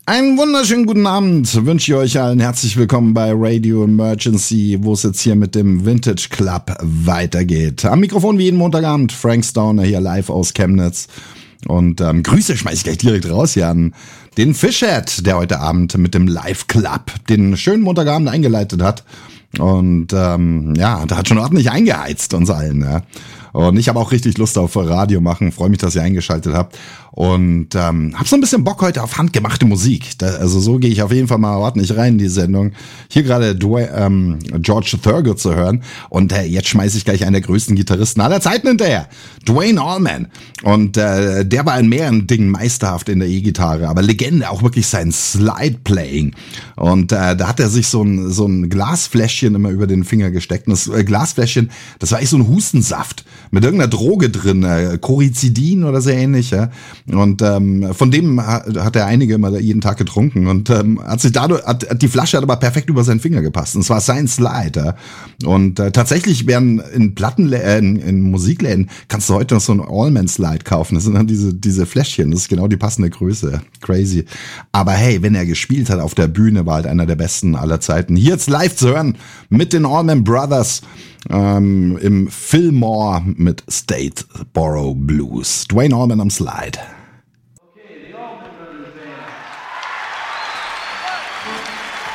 Einen wunderschönen guten Abend wünsche ich euch allen. Herzlich willkommen bei Radio Emergency, wo es jetzt hier mit dem Vintage Club weitergeht. Am Mikrofon wie jeden Montagabend Frank Stauner hier live aus Chemnitz. Und Grüße schmeiße ich gleich direkt raus hier an den Fishhead, der heute Abend mit dem Live Club den schönen Montagabend eingeleitet hat. Und da hat schon ordentlich eingeheizt uns allen. Ja. Und ich habe auch richtig Lust auf Radio machen. Freue mich, dass ihr eingeschaltet habt. Und habe so ein bisschen Bock heute auf handgemachte Musik. Also so gehe ich auf jeden Fall mal ordentlich rein in die Sendung. Hier gerade George Thorogood zu hören. Und jetzt schmeiße ich gleich einen der größten Gitarristen aller Zeiten hinterher. Duane Allman. Und der war in mehreren Dingen meisterhaft in der E-Gitarre. Aber Legende, auch wirklich sein Slide-Playing. Und da hat er sich so ein Glasfläschchen immer über den Finger gesteckt. Und das Glasfläschchen, das war echt so ein Hustensaft. Mit irgendeiner Droge drin, Corizidin oder so ähnlich. Ja. Und von dem hat er einige immer jeden Tag getrunken und hat die Flasche hat aber perfekt über seinen Finger gepasst. Und es war sein Slide. Ja. Und tatsächlich werden in Musikläden kannst du heute noch so einen Allman Slide kaufen. Das sind dann diese Fläschchen. Das ist genau die passende Größe. Crazy. Aber hey, wenn er gespielt hat auf der Bühne, war halt einer der besten aller Zeiten. Hier jetzt live zu hören mit den Allman Brothers. Im Fillmore mit Statesboro Blues. Duane Allman am Slide.